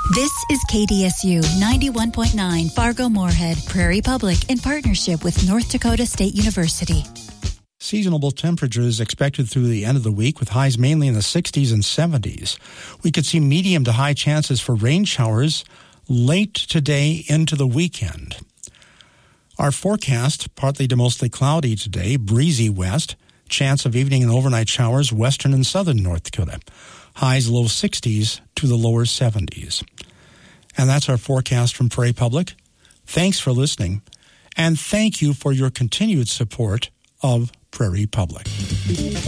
This is KDSU 91.9 Fargo-Moorhead, Prairie Public, in partnership with North Dakota State University. Seasonable temperatures expected through the end of the week with highs mainly in the 60s and 70s. We could see medium to high chances for rain showers late today into the weekend. Our forecast, partly to mostly cloudy today, breezy west, chance of evening and overnight showers western and southern North Dakota. Highs low 60s to the lower 70s. And that's our forecast from Prairie Public. Thanks for listening, and thank you for your continued support of Prairie Public.